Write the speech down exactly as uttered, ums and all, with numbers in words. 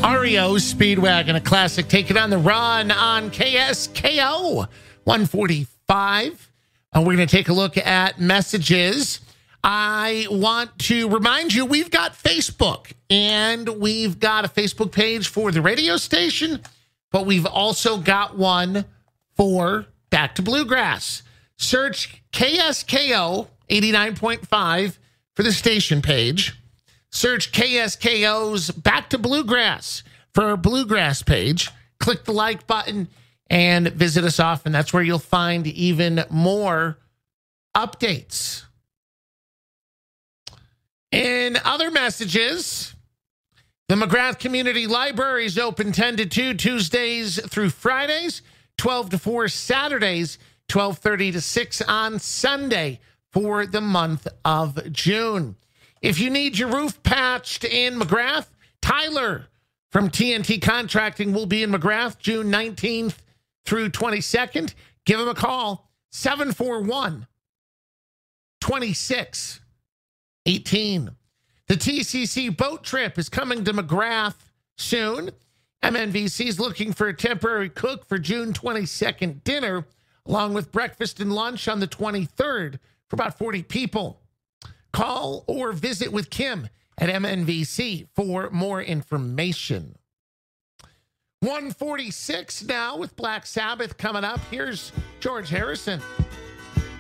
R E O Speedwagon, a classic. Take it on the run on K S K O one forty-five. Uh, we're going to take a look at messages. I want to remind you, we've got Facebook, and we've got a Facebook page for the radio station, but we've also got one for Back to Bluegrass. Search K S K O eighty-nine point five for the station page. Search K S K O's Back to Bluegrass for our Bluegrass page. Click the like button and visit us often. That's where you'll find even more updates. In other messages, the McGrath Community Library is open ten to two Tuesdays through Fridays, twelve to four Saturdays, twelve thirty to six on Sunday for the month of June. If you need your roof patched in McGrath, Tyler from T N T Contracting will be in McGrath June nineteenth through twenty-second. Give him a call, seven four one, two six one eight. The T C C boat trip is coming to McGrath soon. M N V C is looking for a temporary cook for June twenty-second dinner, along with breakfast and lunch on the twenty-third for about forty people. Call or visit with Kim at M N V C for more information. one forty-six now with Black Sabbath coming up. Here's George Harrison.